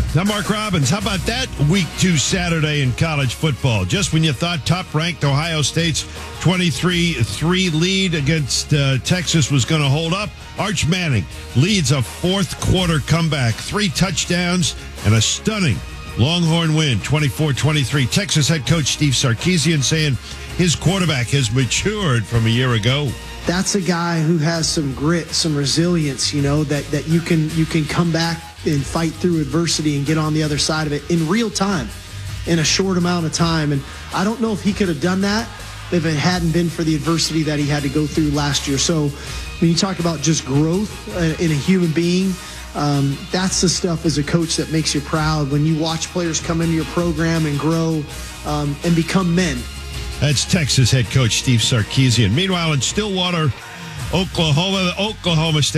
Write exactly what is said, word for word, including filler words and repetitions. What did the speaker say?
I'm Mark Robbins. How about that week two Saturday in college football? Just when you thought top-ranked Ohio State's twenty-three three lead against uh, Texas was going to hold up, Arch Manning leads a fourth quarter comeback, three touchdowns, and a stunning Longhorn win, twenty-four twenty-three. Texas head coach Steve Sarkisian saying his quarterback has matured from a year ago. That's a guy who has some grit, some resilience, you know, that, that you can you can come back and fight through adversity and get on the other side of it in real time, in a short amount of time. And I don't know if he could have done that if it hadn't been for the adversity that he had to go through last year. So when you talk about just growth uh, in a human being, um, that's the stuff as a coach that makes you proud when you watch players come into your program and grow um, and become men. That's Texas head coach Steve Sarkisian. Meanwhile, in Stillwater, Oklahoma, Oklahoma State